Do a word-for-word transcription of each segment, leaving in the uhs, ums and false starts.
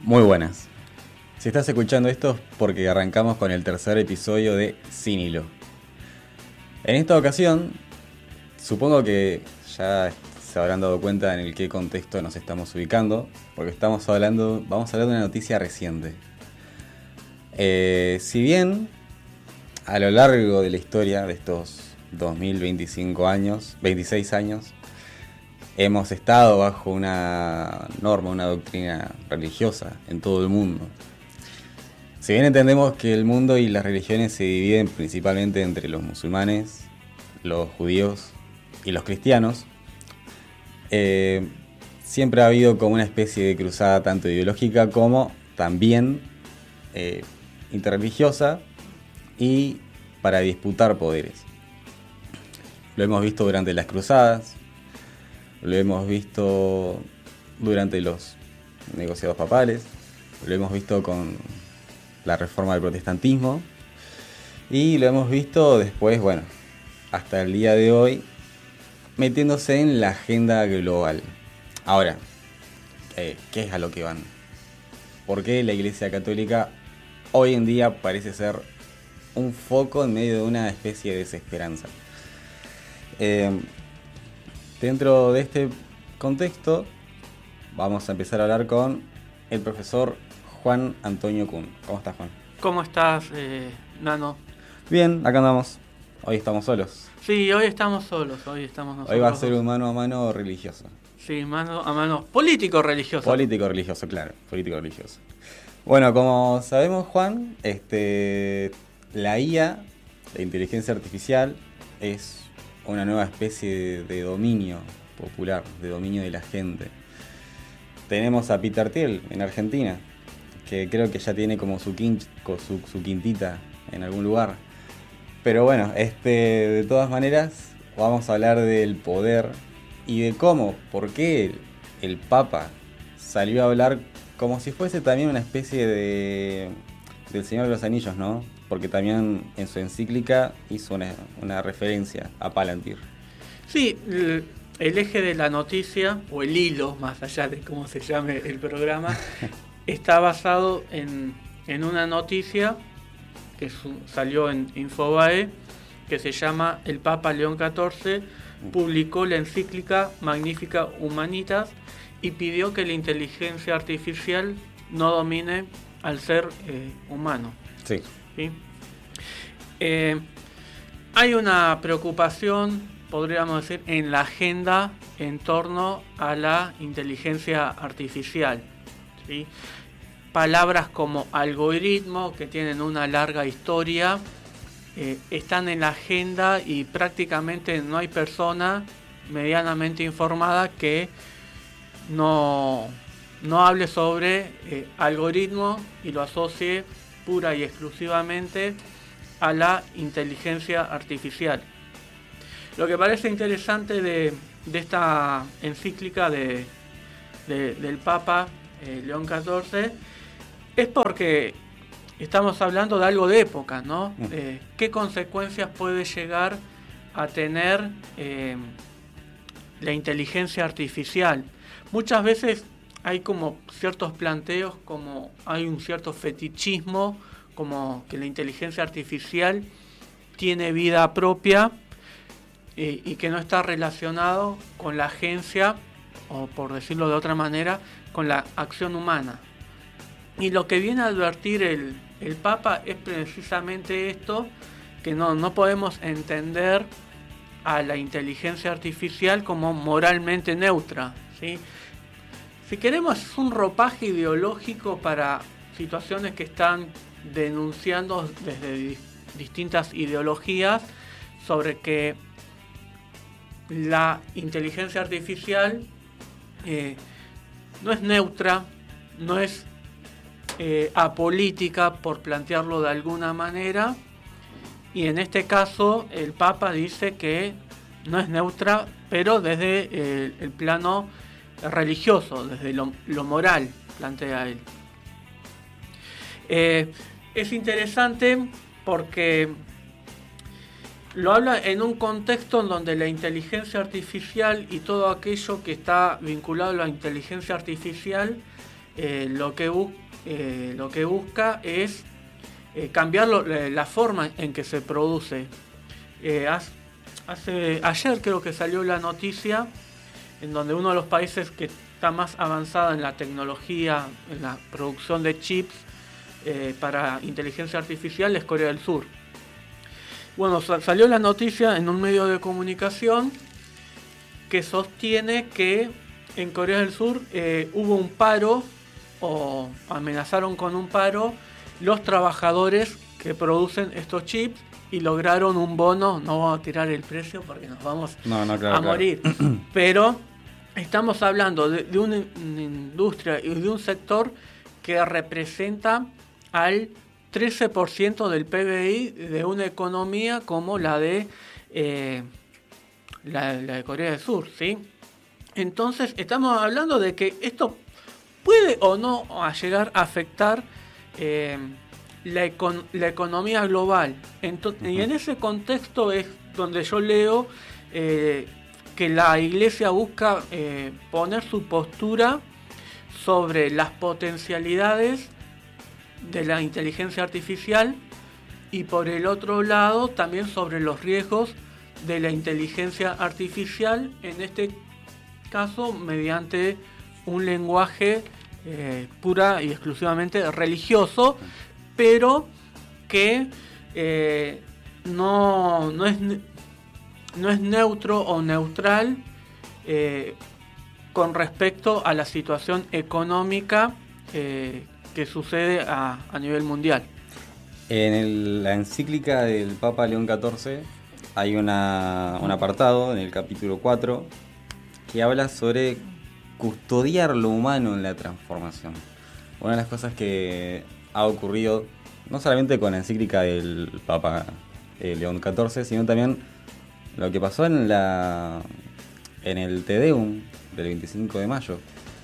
Muy buenas. Si estás escuchando esto es porque arrancamos con el tercer episodio de Sin Hilo. En esta ocasión, supongo que ya se habrán dado cuenta en el qué contexto nos estamos ubicando, porque estamos hablando, vamos a hablar de una noticia reciente. Eh, si bien a lo largo de la historia de estos dos mil veinticinco años, veintiséis años, hemos estado bajo una norma, una doctrina religiosa en todo el mundo. Si bien entendemos que el mundo y las religiones se dividen principalmente entre los musulmanes, los judíos y los cristianos, eh, siempre ha habido como una especie de cruzada tanto ideológica como también eh, interreligiosa y para disputar poderes. Lo hemos visto durante las cruzadas, lo hemos visto durante los negociados papales, lo hemos visto con la reforma del protestantismo y lo hemos visto después, bueno, hasta el día de hoy, metiéndose en la agenda global. Ahora, eh, ¿qué es a lo que van? ¿Por qué la Iglesia Católica hoy en día parece ser un foco en medio de una especie de desesperanza? Eh, Dentro de este contexto, vamos a empezar a hablar con el profesor Juan Antonio Kuhn. ¿Cómo estás, Juan? ¿Cómo estás, eh, Nano? Bien, acá andamos. Hoy estamos solos. Sí, hoy estamos solos, hoy estamos nosotros. Hoy va a ser un mano a mano religioso. Sí, mano a mano. Político-religioso. Político-religioso, claro. Político-religioso. Bueno, como sabemos, Juan, este, la I A, la inteligencia artificial, es una nueva especie de, de dominio popular, de dominio de la gente. Tenemos a Peter Thiel en Argentina, que creo que ya tiene como su, quin, su, su quintita en algún lugar. Pero bueno, este, de todas maneras, vamos a hablar del poder y de cómo, por qué el, el Papa salió a hablar como si fuese también una especie de del Señor de los Anillos, ¿no? Porque también en su encíclica hizo una, una referencia a Palantir. Sí, el, el eje de la noticia, o el hilo, más allá de cómo se llame el programa, está basado en, en una noticia que su, salió en Infobae, que se llama El Papa León catorce publicó la encíclica Magnificat Humanitas y pidió que la inteligencia artificial no domine al ser eh, humano. Sí. ¿Sí? Eh, hay una preocupación, podríamos decir, en la agenda en torno a la inteligencia artificial, ¿sí? Palabras como algoritmo, que tienen una larga historia, eh, están en la agenda y prácticamente no hay persona medianamente informada que no, no hable sobre eh, algoritmo y lo asocie pura y exclusivamente a la inteligencia artificial. Lo que parece interesante de, de esta encíclica de, de, del Papa eh, León catorce es porque estamos hablando de algo de época, ¿no? Eh, ¿Qué consecuencias puede llegar a tener eh, la inteligencia artificial? Muchas veces hay como ciertos planteos, como hay un cierto fetichismo, como que la inteligencia artificial tiene vida propia eh, y que no está relacionado con la agencia, o por decirlo de otra manera, con la acción humana. Y lo que viene a advertir el, el Papa es precisamente esto, que no, no podemos entender a la inteligencia artificial como moralmente neutra, ¿sí? Si queremos un ropaje ideológico para situaciones que están denunciando desde di- distintas ideologías sobre que la inteligencia artificial eh, no es neutra, no es eh, apolítica, por plantearlo de alguna manera, y en este caso el Papa dice que no es neutra, pero desde eh, el plano religioso, desde lo, lo moral, plantea él. Eh, es interesante porque lo habla en un contexto en donde la inteligencia artificial y todo aquello que está vinculado a la inteligencia artificial eh, lo, que bu- eh, lo que busca es eh, cambiar lo, la forma en que se produce. Eh, hace, hace, ayer creo que salió la noticia en donde uno de los países que está más avanzada en la tecnología, en la producción de chips eh, para inteligencia artificial es Corea del Sur. Bueno, salió la noticia en un medio de comunicación que sostiene que en Corea del Sur eh, hubo un paro o amenazaron con un paro los trabajadores que producen estos chips y lograron un bono. No vamos a tirar el precio porque nos vamos no, no, claro, a claro. morir, pero estamos hablando de, de una industria y de un sector que representa al trece por ciento del P B I de una economía como la de eh, la, la de Corea del Sur, ¿sí? Entonces estamos hablando de que esto puede o no llegar a afectar eh, la, econ- la economía global. Entonces, uh-huh. Y en ese contexto es donde yo leo eh, que la Iglesia busca eh, poner su postura sobre las potencialidades de la inteligencia artificial y por el otro lado también sobre los riesgos de la inteligencia artificial, en este caso mediante un lenguaje eh, pura y exclusivamente religioso, pero que eh, no, no, es, no es neutro o neutral eh, con respecto a la situación económica eh, que sucede a, a nivel mundial. En el, la encíclica del Papa León catorce hay una, un apartado en el capítulo cuatro que habla sobre custodiar lo humano en la transformación. Una de las cosas que ha ocurrido, no solamente con la encíclica del Papa eh, León catorce, sino también lo que pasó en, la, en el Te Deum del veinticinco de mayo,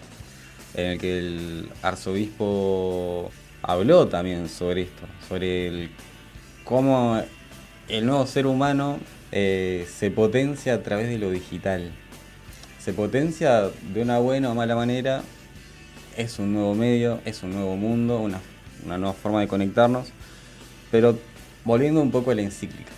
en el que el arzobispo habló también sobre esto, sobre el, cómo el nuevo ser humano eh, se potencia a través de lo digital. Se potencia de una buena o mala manera, es un nuevo medio, es un nuevo mundo, una, una nueva forma de conectarnos, pero volviendo un poco a la encíclica.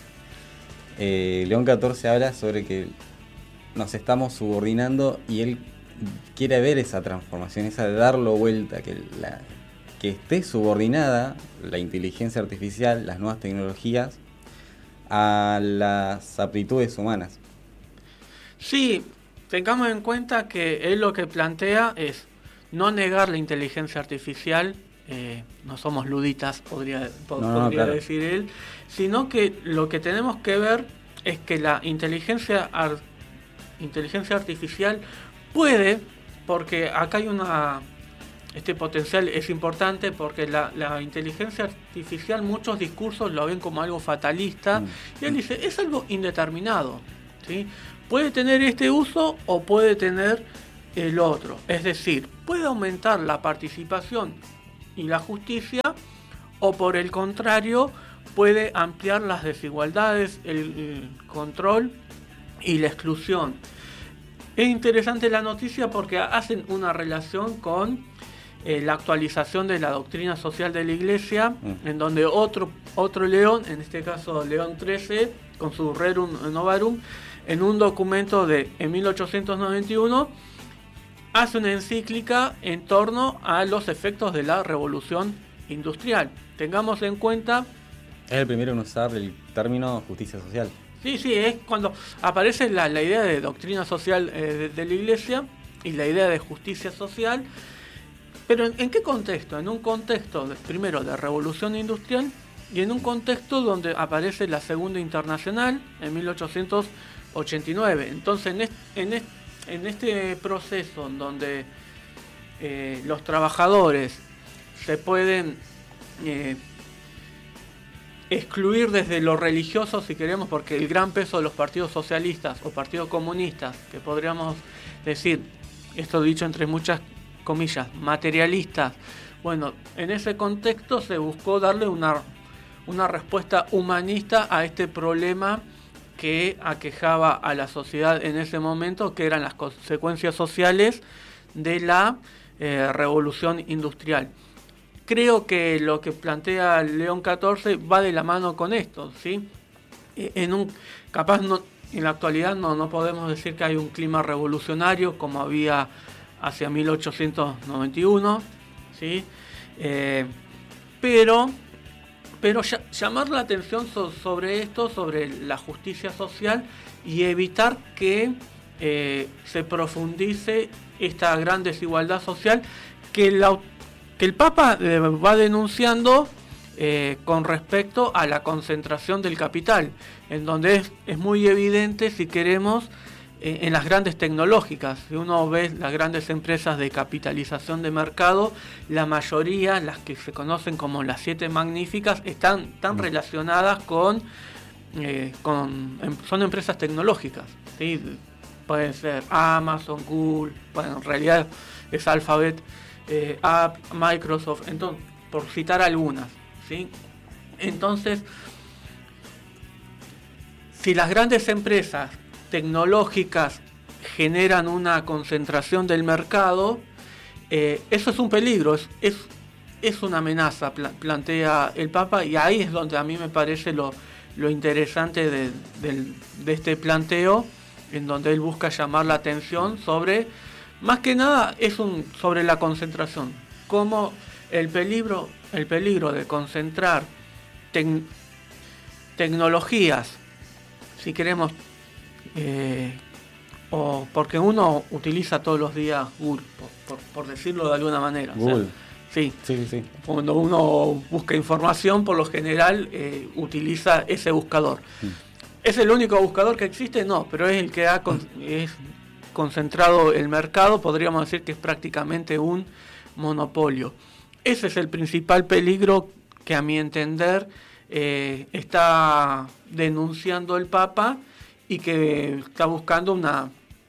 Eh, León catorce habla sobre que nos estamos subordinando y él quiere ver esa transformación, esa de darlo vuelta, que, la, que esté subordinada la inteligencia artificial, las nuevas tecnologías, a las aptitudes humanas. Sí, tengamos en cuenta que él lo que plantea es no negar la inteligencia artificial, eh, no somos luditas, podría, po- No, no, podría claro. decir él, sino que lo que tenemos que ver es que la inteligencia, ar- inteligencia artificial puede, porque acá hay una... Este potencial es importante porque la, la inteligencia artificial, muchos discursos lo ven como algo fatalista, mm. y él dice, es algo indeterminado, ¿sí? Puede tener este uso o puede tener el otro. Es decir, puede aumentar la participación y la justicia, o por el contrario, puede ampliar las desigualdades, el, el control y la exclusión. Es interesante la noticia porque hacen una relación con eh, la actualización de la doctrina social de la Iglesia, mm. en donde otro, otro León, en este caso León trece, con su Rerum Novarum, en un documento de en mil ochocientos noventa y uno, hace una encíclica en torno a los efectos de la revolución industrial. Tengamos en cuenta... Es el primero en usar el término justicia social. Sí, sí, es cuando aparece la, la idea de doctrina social eh, de, de la Iglesia y la idea de justicia social. Pero ¿en, en qué contexto? En un contexto, de, primero, de revolución industrial y en un contexto donde aparece la Segunda Internacional en mil ochocientos ochenta y nueve. Entonces, en, est, en, est, en este proceso en donde eh, los trabajadores se pueden eh, excluir desde lo religioso, si queremos, porque el gran peso de los partidos socialistas o partidos comunistas, que podríamos decir, esto dicho entre muchas comillas, materialistas, bueno, en ese contexto se buscó darle una, una respuesta humanista a este problema que aquejaba a la sociedad en ese momento, que eran las consecuencias sociales de la eh, revolución industrial. Creo que lo que plantea León catorce va de la mano con esto, ¿sí? En un, capaz no, en la actualidad no, no podemos decir que hay un clima revolucionario como había hacia mil ochocientos noventa y uno, ¿sí? Eh, pero, pero ya, llamar la atención so, sobre esto, sobre la justicia social y evitar que eh, se profundice esta gran desigualdad social que la que el Papa eh, va denunciando eh, con respecto a la concentración del capital, en donde es, es muy evidente, si queremos, eh, en las grandes tecnológicas. Si uno ve las grandes empresas de capitalización de mercado, la mayoría, las que se conocen como las siete magníficas, están tan relacionadas con, eh, con em, son empresas tecnológicas, ¿sí? Pueden ser Amazon, Google, bueno, en realidad es Alphabet, Eh, Apple, Microsoft, entonces, por citar algunas, ¿sí? Entonces, si las grandes empresas tecnológicas generan una concentración del mercado, eh, eso es un peligro, es, es, es una amenaza, pla- plantea el Papa, y ahí es donde a mí me parece lo, lo interesante de, de, de este planteo, en donde él busca llamar la atención sobre... Más que nada es un sobre la concentración, como el peligro, el peligro de concentrar tec- tecnologías, si queremos, eh, o porque uno utiliza todos los días Google, por, por, por decirlo de alguna manera. Google. O sea, sí. Sí, sí, sí. Cuando uno busca información, por lo general eh, utiliza ese buscador. Mm. ¿Es el único buscador que existe? No, pero es el que ha con- es concentrado el mercado, podríamos decir que es prácticamente un monopolio. Ese es el principal peligro que, a mi entender, eh, está denunciando el Papa y que está buscando una,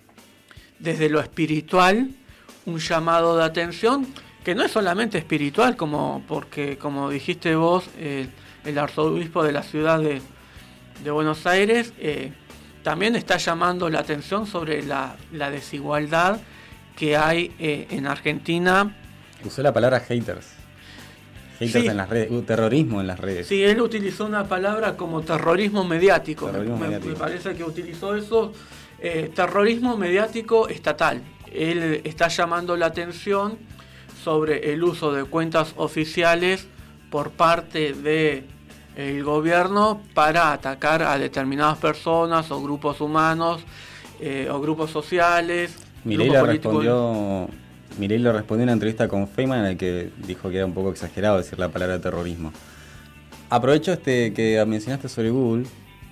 desde lo espiritual, un llamado de atención que no es solamente espiritual, como porque como dijiste vos, eh, el arzobispo de la ciudad de, de Buenos Aires eh, también está llamando la atención sobre la, la desigualdad que hay eh, en Argentina. Usó la palabra haters. Haters sí. En las redes, uh, terrorismo en las redes. Sí, él utilizó una palabra como terrorismo mediático. Terrorismo me, mediático. me parece que utilizó eso, eh, terrorismo mediático estatal. Él está llamando la atención sobre el uso de cuentas oficiales por parte de el gobierno para atacar a determinadas personas o grupos humanos eh, o grupos sociales. Milei le respondió, Milei le respondió en una entrevista con Feynman en la que dijo que era un poco exagerado decir la palabra terrorismo. Aprovecho este que mencionaste sobre Google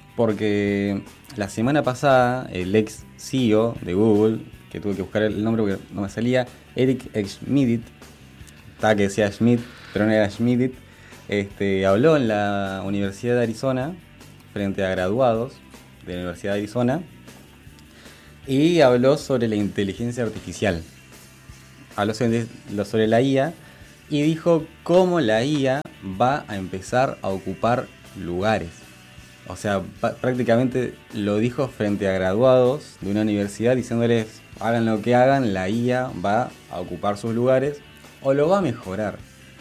porque la semana pasada el ex C E O de Google, que tuve que buscar el nombre porque no me salía, Eric Schmidt, estaba que decía Schmidt, pero no era Schmidt. Este, habló en la Universidad de Arizona frente a graduados de la Universidad de Arizona y habló sobre la inteligencia artificial. Habló sobre, sobre la I A y dijo cómo la I A va a empezar a ocupar lugares. O sea, prácticamente lo dijo frente a graduados de una universidad diciéndoles hagan lo que hagan, la I A va a ocupar sus lugares o lo va a mejorar.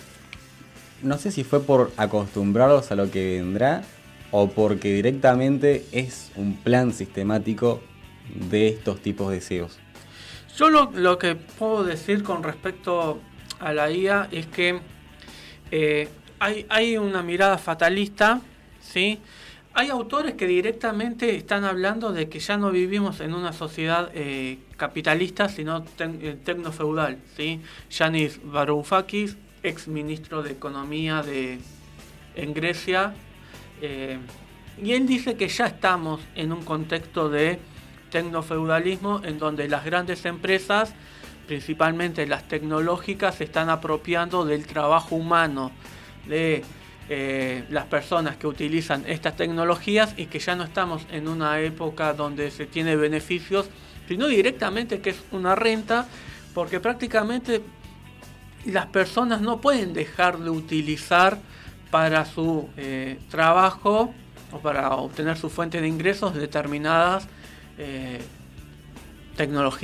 No sé si fue por acostumbrarlos a lo que vendrá o porque directamente es un plan sistemático de estos tipos de S E Os. Yo lo, lo que puedo decir con respecto a la I A es que eh, hay, hay una mirada fatalista, ¿sí? Hay autores que directamente están hablando de que ya no vivimos en una sociedad eh, capitalista, sino te- tecnofeudal, ¿sí? Yanis Varoufakis, ex ministro de Economía de, en Grecia, eh, y él dice que ya estamos en un contexto de tecnofeudalismo en donde las grandes empresas, principalmente las tecnológicas, se están apropiando del trabajo humano de eh, las personas que utilizan estas tecnologías y que ya no estamos en una época donde se tiene beneficios, sino directamente que es una renta, porque prácticamente las personas no pueden dejar de utilizar para su eh, trabajo o para obtener su fuente de ingresos determinadas eh, tecnologías.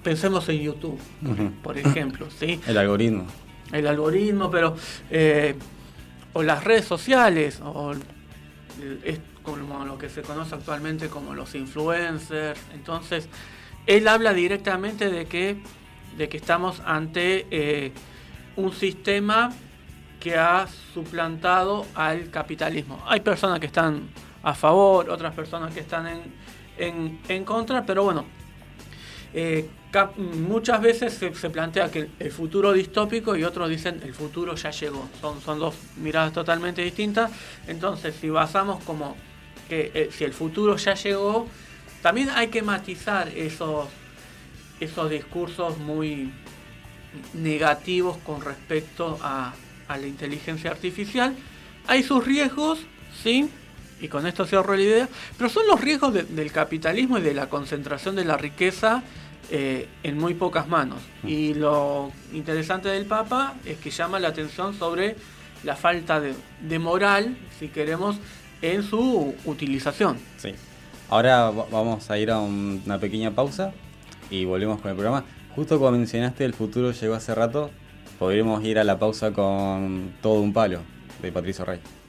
pensemos en YouTube, Uh-huh. por ejemplo, ¿sí? El algoritmo. El algoritmo, pero eh, o las redes sociales, o el- es como lo que se conoce actualmente como los influencers. Entonces, él habla directamente de que, de que estamos ante eh, un sistema que ha suplantado al capitalismo. Hay personas que están a favor, otras personas que están en, en, en contra, pero bueno, eh, cap- muchas veces se, se plantea que el futuro distópico y otros dicen el futuro ya llegó. Son, son dos miradas totalmente distintas. Entonces, si basamos como que eh, si el futuro ya llegó, también hay que matizar esos, esos discursos muy negativos con respecto a, a la inteligencia artificial. Hay sus riesgos, sí, y con esto cierro la idea, pero son los riesgos de, del capitalismo y de la concentración de la riqueza eh, en muy pocas manos. Y lo interesante del Papa es que llama la atención sobre la falta de, de moral, si queremos, en su utilización. Sí. Ahora va- vamos a ir a un- una pequeña pausa y volvemos con el programa. Justo como mencionaste, el futuro llegó hace rato. Podríamos ir a la pausa con Todo un palo, de Patricio Rey.